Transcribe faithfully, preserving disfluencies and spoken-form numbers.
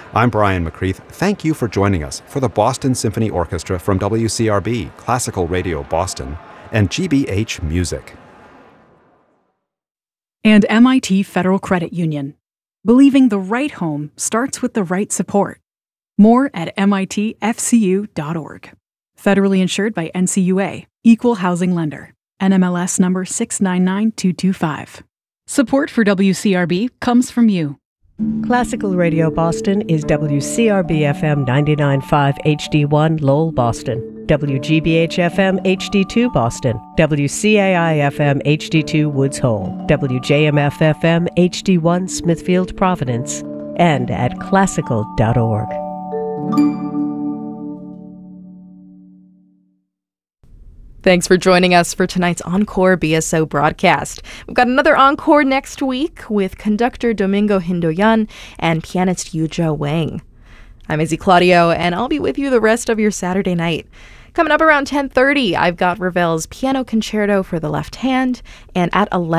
I'm Brian McCreath. Thank you for joining us for the Boston Symphony Orchestra from W C R B, Classical Radio Boston, and G B H Music. And M I T Federal Credit Union. Believing the right home starts with the right support. More at M I T F C U dot org. Federally insured by N C U A, Equal Housing Lender. N M L S number six nine nine two two five. Support for W C R B comes from you. Classical Radio Boston is W C R B F M ninety-nine point five H D one Lowell, Boston, W G B H F M H D two Boston, W C A I F M H D two Woods Hole, W J M F F M H D one Smithfield, Providence, and at classical dot org. Thanks for joining us for tonight's Encore B S O broadcast. We've got another encore next week with conductor Domingo Hindoyan and pianist Yuzhou Wang. I'm Izzy Claudio, and I'll be with you the rest of your Saturday night. Coming up around ten thirty, I've got Ravel's Piano Concerto for the Left Hand, and at eleven